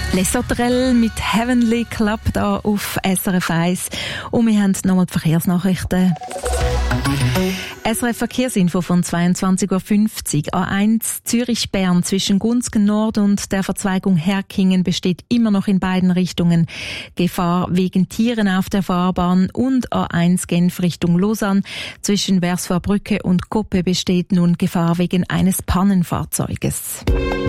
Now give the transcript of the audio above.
Les Sauterelles mit Heavenly Club da auf SRF 1. Und wir haben nochmal die Verkehrsnachrichten. SRF Verkehrsinfo von 22.50 Uhr. A1 Zürich-Bern zwischen Gunzgen Nord und der Verzweigung Herkingen besteht immer noch in beiden Richtungen Gefahr wegen Tieren auf der Fahrbahn, und A1 Genf Richtung Lausanne zwischen Versvorbrücke und Koppe besteht nun Gefahr wegen eines Pannenfahrzeuges.